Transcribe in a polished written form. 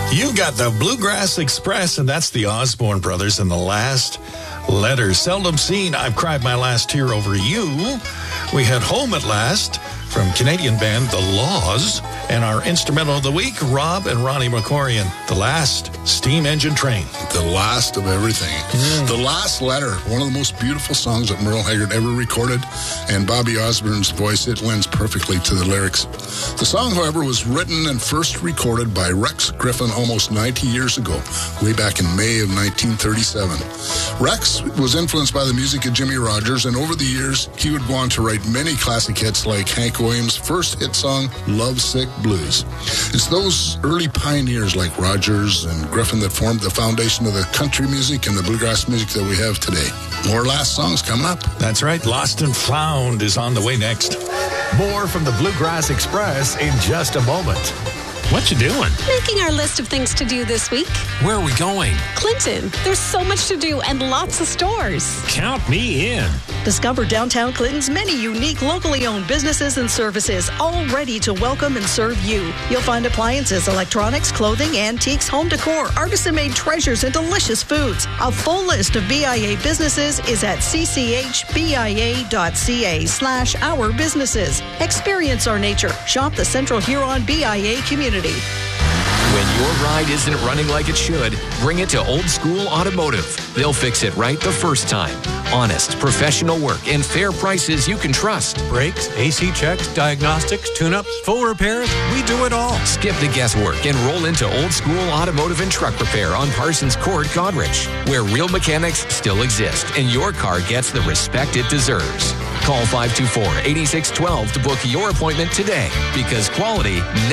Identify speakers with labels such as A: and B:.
A: You got the Bluegrass Express, and that's the Osborne Brothers in The Last Letter. Seldom Seen, I've Cried My Last Tear Over You. We had Home at Last from Canadian band The Laws. And our instrumental of the week, Rob and Ronnie McCorian, The Last Steam Engine Train.
B: The last of everything. The Last Letter, one of the most beautiful songs that Merle Haggard ever recorded. And Bobby Osborne's voice, it lends perfectly to the lyrics. The song, however, was written and first recorded by Rex Griffin almost 90 years ago, way back in May of 1937. Rex was influenced by the music of Jimmie Rodgers, and over the years, he would go on to write many classic hits like Hank Williams' first hit song, Lovesick Blues. It's those early pioneers like Rodgers and Griffin that formed the foundation of the country music and the bluegrass music that we have today. More last songs coming up.
A: That's right. Lost and Found is on the way next.
C: More from the Bluegrass Express in just a moment.
D: What you doing?
E: Making our list of things to do this week.
D: Where are we going?
E: Clinton. There's so much to do and lots of stores.
D: Count me in.
F: Discover downtown Clinton's many unique locally owned businesses and services, all ready to welcome and serve you. You'll find appliances, electronics, clothing, antiques, home decor, artisan-made treasures, and delicious foods. A full list of BIA businesses is at cchbia.ca/our businesses. Experience our nature. Shop the Central Huron BIA community.
G: When your ride isn't running like it should, bring it to Old School Automotive. They'll fix it right the first time. Honest, professional work, and fair prices you can trust.
C: Brakes, AC checks, diagnostics, tune-ups, full repairs, we do it all.
G: Skip the guesswork and roll into Old School Automotive and Truck Repair on Parsons Court, Goderich, where real mechanics still exist and your car gets the respect it deserves. Call 524-8612 to book your appointment today, because quality